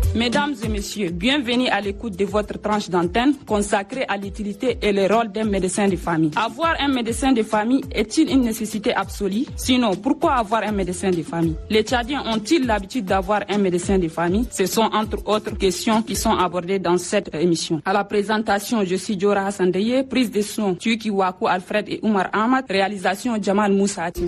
Mesdames et messieurs, bienvenue à l'écoute de votre tranche d'antenne consacrée à l'utilité et le rôle d'un médecin de famille. Avoir un médecin de famille est-il une nécessité absolue? Sinon, pourquoi avoir un médecin de famille? Les Tchadiens ont-ils l'habitude d'avoir un médecin de famille? Ce sont entre autres questions qui sont abordées dans cette émission. À la présentation, je suis Diora Hassandeye, prise de son Tuki Wakou Alfred et Oumar Ahmad, réalisation Jamal Moussati.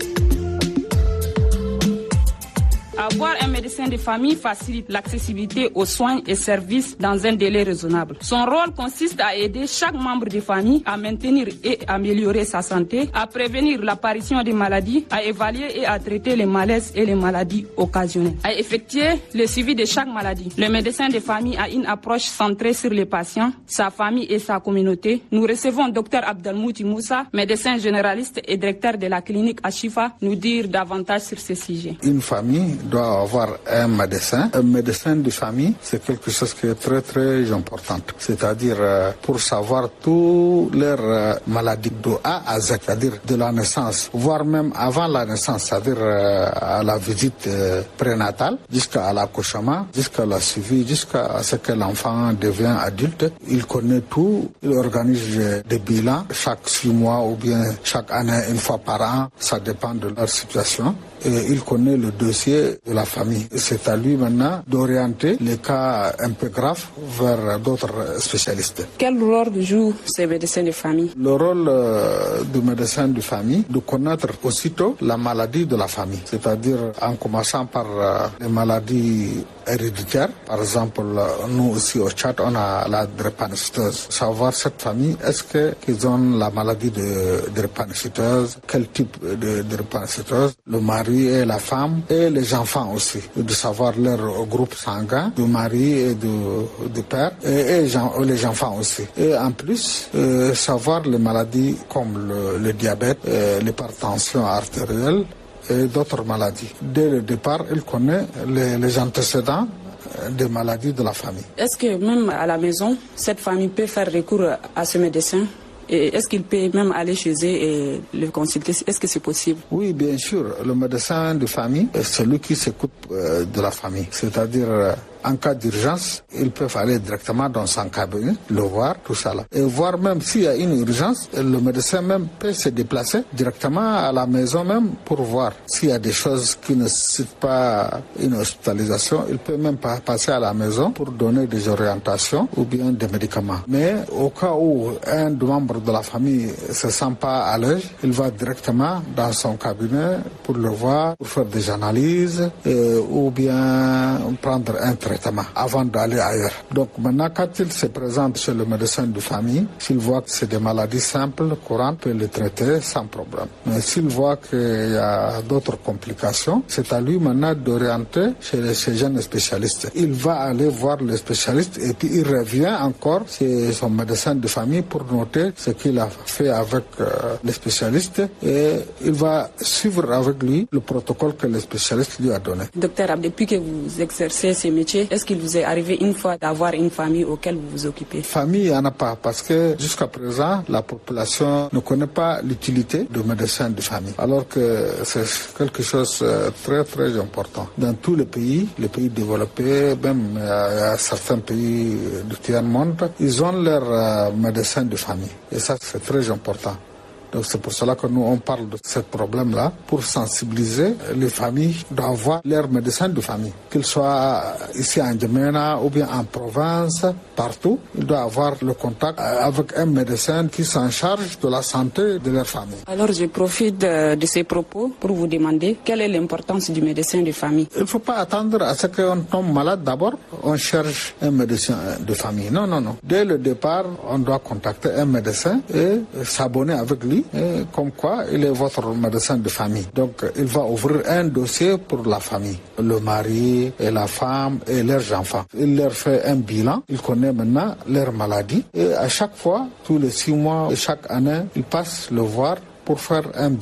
Avoir un médecin de famille facilite l'accessibilité aux soins et services dans un délai raisonnable. Son rôle consiste à aider chaque membre de famille à maintenir et améliorer sa santé, à prévenir l'apparition des maladies, à évaluer et à traiter les malaises et les maladies occasionnelles, à effectuer le suivi de chaque maladie. Le médecin de famille a une approche centrée sur les patients, sa famille et sa communauté. Nous recevons Dr Abdelmouti Moussa, médecin généraliste et directeur de la clinique Ashifa, nous dire davantage sur ce sujet. Une famille doit avoir un médecin. Un médecin de famille, c'est quelque chose qui est très très important. C'est-à-dire pour savoir toutes leurs maladies de A à Z, c'est-à-dire de la naissance, voire même avant la naissance, c'est-à-dire à la visite prénatale, jusqu'à l'accouchement, jusqu'à la suivi, jusqu'à ce que l'enfant devient adulte. Il connaît tout, il organise des bilans chaque 6 mois ou bien chaque année, une fois par an, ça dépend de leur situation. Et il connaît le dossier de la famille. C'est à lui maintenant d'orienter les cas un peu graves vers d'autres spécialistes. Quel rôle jouent ces médecins de famille? Le rôle du médecin de famille, de connaître aussitôt la maladie de la famille. C'est-à-dire en commençant par les maladies héréditaires. Par exemple, nous aussi au Tchad, on a la drépanocytose. Savoir cette famille, est-ce qu'ils ont la maladie de drépanocytose, quel type de drépanocytose, le mari et la femme et les enfants aussi, de savoir leur groupe sanguin du mari et du père et les enfants aussi. Et en plus, savoir les maladies comme le diabète, l'hypertension artérielle et d'autres maladies. Dès le départ, il connaît les antécédents des maladies de la famille. Est-ce que même à la maison, cette famille peut faire recours à ce médecin? Et est-ce qu'il peut même aller chez eux et le consulter? Est-ce que c'est possible? Oui, bien sûr. Le médecin de famille, c'est lui qui s'occupe de la famille. C'est-à-dire, en cas d'urgence, ils peuvent aller directement dans son cabinet, le voir, tout ça là. Et voir même s'il y a une urgence, le médecin même peut se déplacer directement à la maison même pour voir s'il y a des choses qui ne nécessitent pas une hospitalisation. Il peut même pas passer à la maison pour donner des orientations ou bien des médicaments. Mais au cas où un membre de la famille ne se sent pas à l'aise, il va directement dans son cabinet pour le voir, pour faire des analyses ou bien prendre un traitement avant d'aller ailleurs. Donc maintenant, quand il se présente chez le médecin de famille, s'il voit que c'est des maladies simples, courantes, il peut les traiter sans problème. Mais s'il voit qu'il y a d'autres complications, c'est à lui maintenant d'orienter chez ces jeunes spécialistes. Il va aller voir le spécialiste et puis il revient encore chez son médecin de famille pour noter ce qu'il a fait avec les spécialistes et il va suivre avec lui le protocole que le spécialiste lui a donné. Docteur, depuis que vous exercez ce métier, est-ce qu'il vous est arrivé une fois d'avoir une famille auquel vous vous occupez? Famille, il n'y en a pas parce que jusqu'à présent, la population ne connaît pas l'utilité du médecin de famille. Alors que c'est quelque chose de très très important. Dans tous les pays développés, même il y a certains pays du tiers-monde, ils ont leur médecin de famille. Et ça, c'est très important. Donc c'est pour cela que nous on parle de ce problème-là pour sensibiliser les familles d'avoir leur médecin de famille, qu'ils soient ici en Djamena ou bien en province, partout, ils doivent avoir le contact avec un médecin qui s'en charge de la santé de leur famille. Alors je profite de ces propos pour vous demander quelle est l'importance du médecin de famille. Il ne faut pas attendre à ce qu'on tombe malade d'abord, on cherche un médecin de famille. Non. Dès le départ, on doit contacter un médecin et s'abonner avec lui. Et comme quoi il est votre médecin de famille. Donc il va ouvrir un dossier pour la famille, le mari et la femme et leurs enfants. Il leur fait un bilan, il connaît maintenant leurs maladies et à chaque fois, tous les 6 mois et chaque année, il passe le voir pour faire un bilan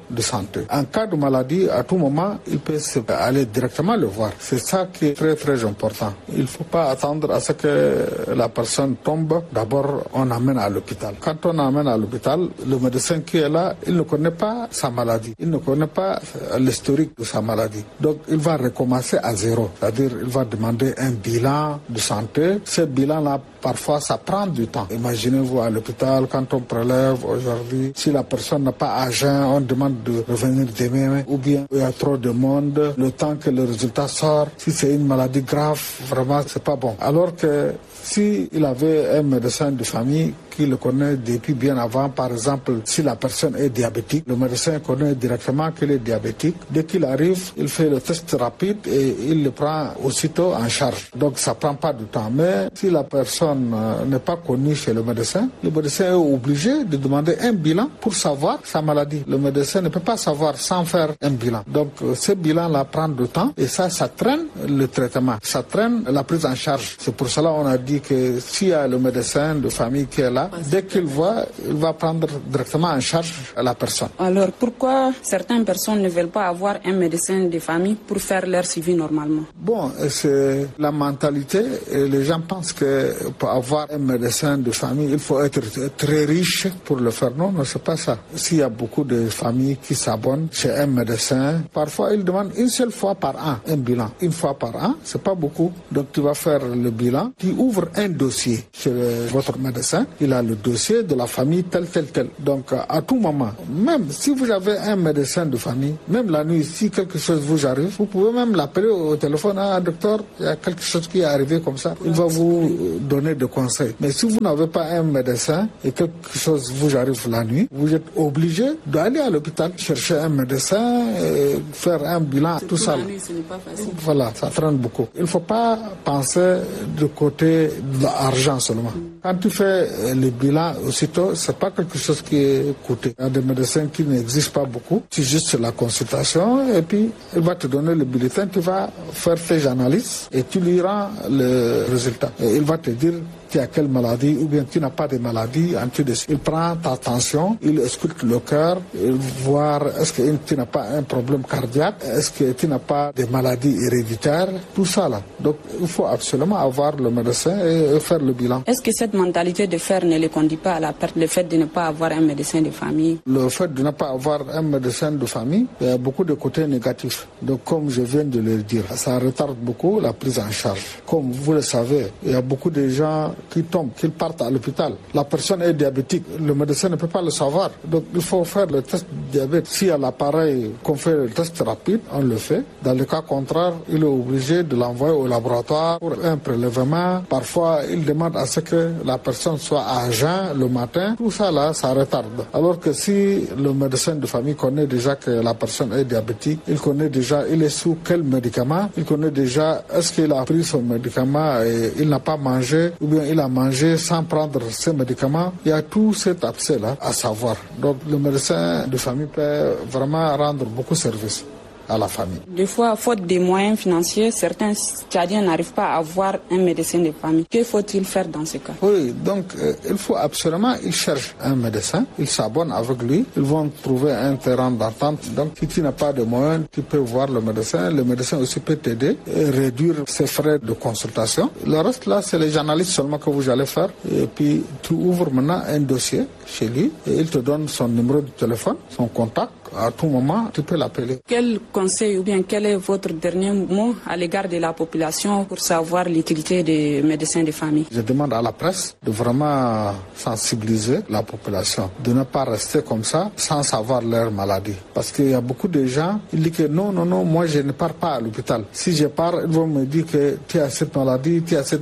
de santé. En cas de maladie, à tout moment, il peut aller directement le voir. C'est ça qui est très très important. Il ne faut pas attendre à ce que la personne tombe. D'abord, on amène à l'hôpital. Quand on amène à l'hôpital, le médecin qui est là, il ne connaît pas sa maladie. Il ne connaît pas l'historique de sa maladie. Donc, il va recommencer à zéro. C'est-à-dire, il va demander un bilan de santé. Ce bilan-là, parfois, ça prend du temps. Imaginez-vous à l'hôpital, quand on prélève aujourd'hui, si la personne n'a pas à jeun, on demande de revenir demain, ou bien il y a trop de monde, le temps que le résultat sort, si c'est une maladie grave, vraiment, c'est pas bon. Alors que si il avait un médecin de famille qui le connaît depuis bien avant, par exemple, si la personne est diabétique, le médecin connaît directement qu'elle est diabétique. Dès qu'il arrive, il fait le test rapide et il le prend aussitôt en charge. Donc ça prend pas du temps. Mais si la personne n'est pas connue chez le médecin est obligé de demander un bilan pour savoir sa maladie. Le médecin ne peut pas savoir sans faire un bilan. Donc ce bilan-là prend du temps et ça traîne le traitement, ça traîne la prise en charge. C'est pour cela qu'on a dit que s'il y a le médecin de famille qui est là, dès qu'il voit, il va prendre directement en charge la personne. Alors pourquoi certaines personnes ne veulent pas avoir un médecin de famille pour faire leur suivi normalement? Bon, c'est la mentalité. Et les gens pensent que pour avoir un médecin de famille, il faut être très riche pour le faire. Non, c'est pas ça. S'il y a beaucoup de familles qui s'abonnent chez un médecin, parfois ils demandent une seule fois par an un bilan. Une fois par an, c'est pas beaucoup. Donc tu vas faire le bilan, tu ouvres un dossier chez votre médecin. Il a le dossier de la famille tel. Donc à tout moment, même si vous avez un médecin de famille, même la nuit, si quelque chose vous arrive, vous pouvez même l'appeler au téléphone. Ah, docteur, il y a quelque chose qui est arrivé comme ça. Il va vous donner des conseils. Mais si vous n'avez pas un médecin et quelque chose vous arrive la nuit, vous êtes obligé d'aller à l'hôpital, chercher un médecin, et faire un bilan, tout ça. La nuit, ce n'est pas facile. Voilà, ça traîne beaucoup. Il ne faut pas penser du côté de l'argent seulement. Quand tu fais le bilan aussitôt, c'est pas quelque chose qui est coûteux. Il y a des médecins qui n'existent pas beaucoup. C'est juste la consultation et puis il va te donner le bulletin, tu vas faire tes analyses et tu lui rends le résultat. Et il va te dire tu as quelle maladie ou bien tu n'as pas de maladie. Il prend ta tension, il ausculte le cœur, il voit est-ce que tu n'as pas un problème cardiaque, est-ce que tu n'as pas de maladies héréditaires, tout ça là. Donc il faut absolument avoir le médecin et faire le bilan. Est-ce que cette mentalité de faire ne les conduit pas à la perte, le fait de ne pas avoir un médecin de famille? Le fait de ne pas avoir un médecin de famille, il y a beaucoup de côtés négatifs. Donc comme je viens de le dire, ça retarde beaucoup la prise en charge. Comme vous le savez, il y a beaucoup de gens qui tombent, qui partent à l'hôpital. La personne est diabétique, le médecin ne peut pas le savoir. Donc il faut faire le test de diabète. S'il y a l'appareil qu'on fait le test rapide, on le fait. Dans le cas contraire, il est obligé de l'envoyer au laboratoire pour un prélèvement. Parfois, il demande à ce que la personne soit à jeun le matin. Tout ça là, ça retarde. Alors que si le médecin de famille connaît déjà que la personne est diabétique, il connaît déjà, il est sous quel médicament, il connaît déjà est-ce qu'il a pris son médicament et il n'a pas mangé ou bien il a mangé sans prendre ses médicaments. Il y a tout cet accès-là à savoir. Donc le médecin de famille peut vraiment rendre beaucoup de services à la famille. Des fois, faute des moyens financiers, certains Tchadiens n'arrivent pas à avoir un médecin de famille. Que faut-il faire dans ce cas? Oui, donc il faut absolument, ils cherchent un médecin, ils s'abonnent avec lui, ils vont trouver un terrain d'entente. Donc si tu n'as pas de moyens, tu peux voir le médecin aussi peut t'aider et réduire ses frais de consultation. Le reste là, c'est les analyses seulement que vous allez faire. Et puis tu ouvres maintenant un dossier chez lui et il te donne son numéro de téléphone, son contact. À tout moment, tu peux l'appeler. Quel conseil ou bien quel est votre dernier mot à l'égard de la population pour savoir l'utilité des médecins de famille? Je demande à la presse de vraiment sensibiliser la population, de ne pas rester comme ça sans savoir leur maladie. Parce qu'il y a beaucoup de gens qui disent que non, moi je ne pars pas à l'hôpital. Si je pars, ils vont me dire que tu as cette maladie,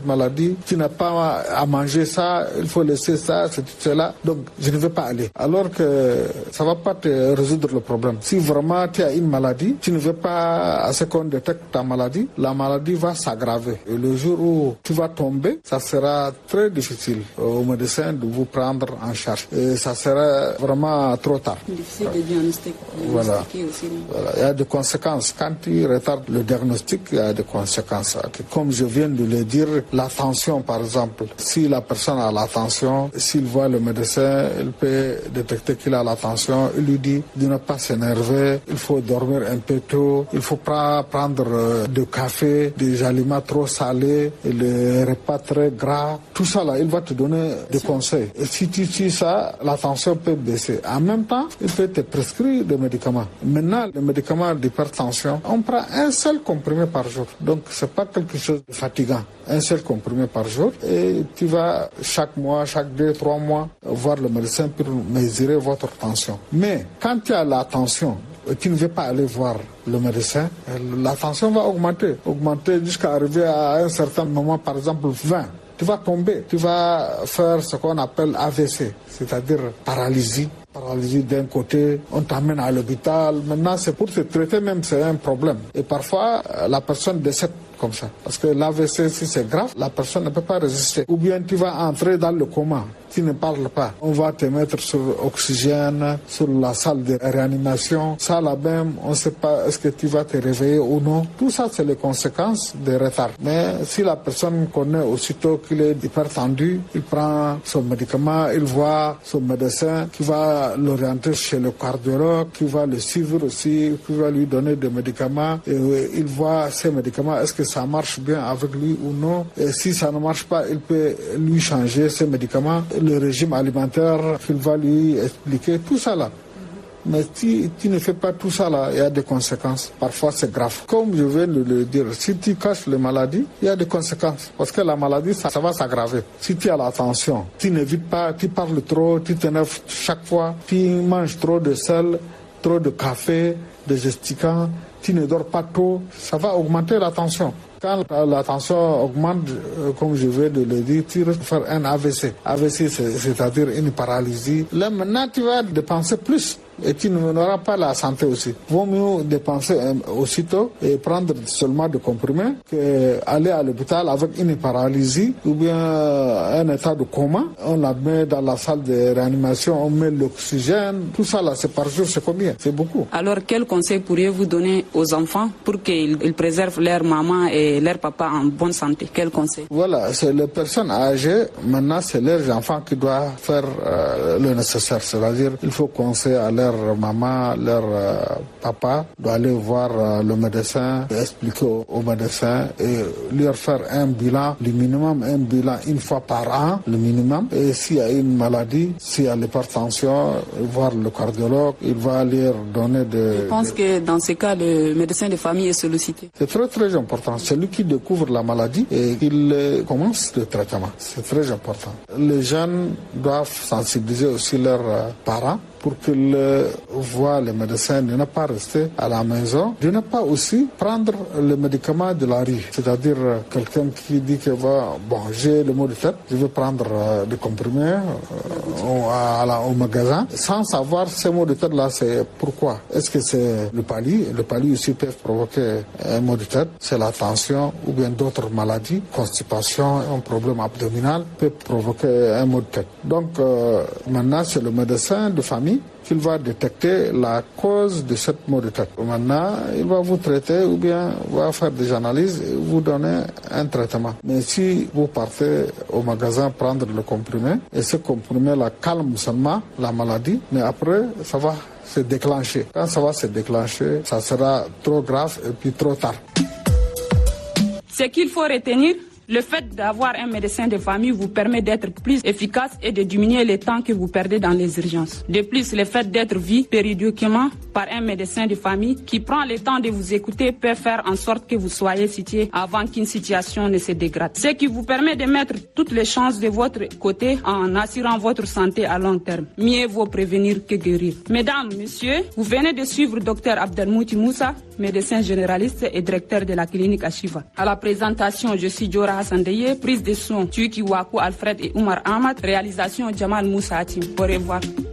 tu n'as pas à manger ça, il faut laisser ça, cela. Donc je ne vais pas aller. Alors que ça ne va pas te résoudre le problème. Si vraiment tu as une maladie, tu ne veux pas à ce qu'on détecte ta maladie, la maladie va s'aggraver. Et le jour où tu vas tomber, ça sera très difficile au médecin de vous prendre en charge. Et ça sera vraiment trop tard. Difficile de diagnostiquer aussi. Voilà. Il y a des conséquences. Quand tu retardes le diagnostic, il y a des conséquences. Comme je viens de le dire, la tension par exemple. Si la personne a la tension, s'il voit le médecin médecin, il peut détecter qu'il a la tension, il lui dit de ne pas s'énerver, il faut dormir un peu tôt, il ne faut pas prendre de café, des aliments trop salés, les repas très gras, tout ça là, il va te donner des conseils. Et si tu suis ça, la tension peut baisser. En même temps, il peut te prescrire des médicaments. Maintenant, les médicaments d'hypertension, on prend un seul comprimé par jour. Donc, c'est pas quelque chose de fatigant. Un seul comprimé par jour et tu vas chaque mois, chaque 2-3 mois voir le médecin pour mesurer votre tension. Mais quand tu as la tension, tu ne veux pas aller voir le médecin, la tension va augmenter jusqu'à arriver à un certain moment, par exemple 20. Tu vas tomber, tu vas faire ce qu'on appelle AVC, c'est-à-dire paralysie d'un côté, on t'amène à l'hôpital. Maintenant, c'est pour te traiter même, c'est un problème. Et parfois, la personne décède comme ça. Parce que l'AVC, si c'est grave, la personne ne peut pas résister. Ou bien tu vas entrer dans le coma. Tu ne parles pas. On va te mettre sur oxygène, sur la salle de réanimation. Ça là-même, on ne sait pas est-ce que tu vas te réveiller ou non. Tout ça, c'est les conséquences des retards. Mais si la personne connaît aussitôt qu'il est hypertendu, il prend son médicament, il voit son médecin qui va l'orienter chez le cardiologue, qui va le suivre aussi, qui va lui donner des médicaments. Et il voit ces médicaments, est-ce que ça marche bien avec lui ou non. Et si ça ne marche pas, il peut lui changer ces médicaments. Le régime alimentaire qu'il va lui expliquer, tout ça là. Mais si tu ne fais pas tout ça là, il y a des conséquences. Parfois c'est grave. Comme je viens de le dire, si tu caches les maladies, il y a des conséquences. Parce que la maladie, ça va s'aggraver. Si tu as la tension, tu n'évites pas, tu parles trop, tu t'énerves chaque fois, tu manges trop de sel, trop de café, de gesticants, tu ne dors pas tôt, ça va augmenter la tension. Quand la tension augmente, comme je viens de le dire, tu risques de faire un AVC. AVC, c'est-à-dire une paralysie. Là, maintenant, tu vas dépenser plus. Et tu n'auras pas la santé aussi. Vaut mieux dépenser aussitôt et prendre seulement des comprimés qu'aller à l'hôpital avec une paralysie ou bien un état de coma. On la met dans la salle de réanimation, on met l'oxygène. Tout ça là, c'est par jour, c'est combien? C'est beaucoup. Alors, quel conseil pourriez-vous donner aux enfants pour qu'ils préservent leur maman et leur papa en bonne santé? Quel conseil? Voilà, c'est les personnes âgées. Maintenant, c'est leurs enfants qui doivent faire le nécessaire. C'est-à-dire, il faut conseiller à leur maman, leur papa, d'aller voir le médecin, expliquer au médecin et leur faire un bilan, le minimum, un bilan une fois par an, le minimum. Et s'il y a une maladie, s'il y a l'hypertension, voir le cardiologue, il va leur donner des... Je pense que dans ce cas, le médecin de famille est sollicité. C'est très très important. C'est lui qui découvre la maladie et qu'il commence le traitement. C'est très important. Les jeunes doivent sensibiliser aussi leurs parents pour qu'ils voient les médecins, de ne pas rester à la maison, de ne pas aussi prendre les médicaments de la rue. C'est-à-dire quelqu'un qui dit que j'ai le maux de tête, je vais prendre des comprimés au magasin, sans savoir ces maux de tête-là, c'est pourquoi. Est-ce que c'est le palu? Le palu aussi peut provoquer un maux de tête, c'est la tension ou bien d'autres maladies, constipation, un problème abdominal peut provoquer un maux de tête. Donc maintenant, c'est le médecin de famille qu'il va détecter la cause de cette maux de tête. Maintenant, il va vous traiter ou bien va faire des analyses et vous donner un traitement. Mais si vous partez au magasin prendre le comprimé, et ce comprimé-là calme seulement la maladie, mais après, ça va se déclencher. Quand ça va se déclencher, ça sera trop grave et puis trop tard. Ce qu'il faut retenir, le fait d'avoir un médecin de famille vous permet d'être plus efficace et de diminuer le temps que vous perdez dans les urgences. De plus, le fait d'être vu périodiquement par un médecin de famille qui prend le temps de vous écouter peut faire en sorte que vous soyez situé avant qu'une situation ne se dégrade. Ce qui vous permet de mettre toutes les chances de votre côté en assurant votre santé à long terme. Mieux vaut prévenir que guérir. Mesdames, messieurs, vous venez de suivre Dr Abdelmouti Moussa, médecin généraliste et directeur de la clinique Ashiva. À la présentation, je suis Diora Hassandeye, prise de son Tuiki Waku Alfred et Oumar Ahmad, réalisation Jamal Moussa Hatim. Au revoir.